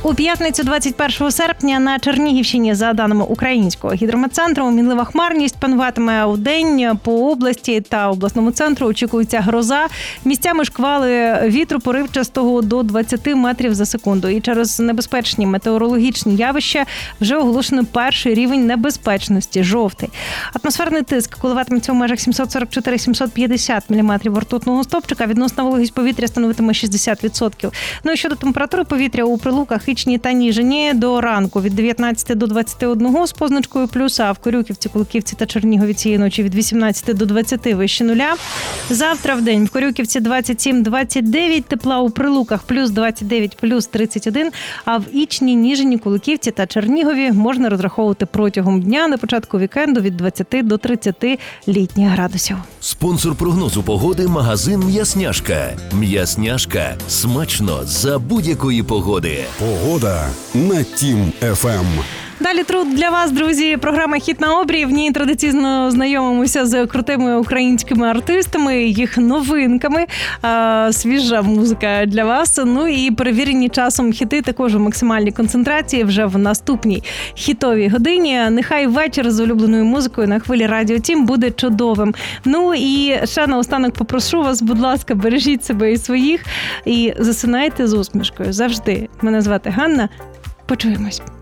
У п'ятницю 21 серпня на Чернігівщині, за даними Українського гідрометцентру, мінлива хмарність пануватиме у день. По області та обласному центру очікується гроза. Місцями шквали вітру поривчастого до 20 метрів за секунду. І через небезпечні метеорологічні явища вже оголошено перший рівень небезпечності – жовтий. Атмосферний тиск коливатиметься у межах 744-750 мм ртутного стовпчика. Відносна вологість повітря становитиме 60%. Ну і щодо температури повітря у Прилуках, Ічні та Ніжині до ранку від 19 до 21 з позначкою плюс, а в Корюківці, Куликівці та Чернігові цієї ночі від 18 до 20 вище нуля. Завтра в день в Корюківці 27-29 тепла, у Прилуках плюс 29, плюс 31, а в Ічні, Ніжині, Куликівці та Чернігові можна розраховувати протягом дня на початку вікенду від 20 до 30 літніх градусів. Спонсор прогнозу погоди – магазин «М'ясняшка». «М'ясняшка» – смачно за будь-якої погоди. Погода на Тім ФМ. Далі труд для вас, друзі. Програма «Хіт на обрії». В ній традиційно знайомимося з крутими українськими артистами, їх новинками. Свіжа музика для вас. Ну і перевірені часом хіти також у максимальній концентрації вже в наступній хітовій годині. Нехай вечір з улюбленою музикою на хвилі Радіо Тім буде чудовим. Ну і ще наостанок попрошу вас, будь ласка, бережіть себе і своїх і засинайте з усмішкою. Завжди. Мене звати Ганна. Почуємось.